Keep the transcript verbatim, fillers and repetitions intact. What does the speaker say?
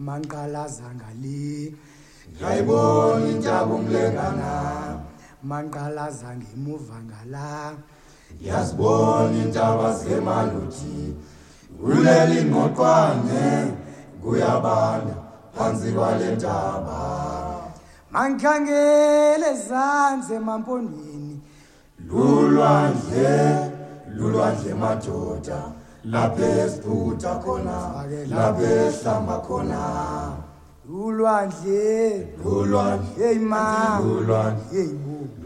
manqalaza ngale ngayibona intaba umlengana manqalaza ngemuva ngala yazibona intaba zemaluthi kuleli ngoqwane kuyabanda phansi kwale ntaba mankhangele zanze mampondweni lulwandle lulwandle madoda lapho esiphutha khona lapho esihlamba khona ulwandle lulwandle hey ma lulwandle hey bo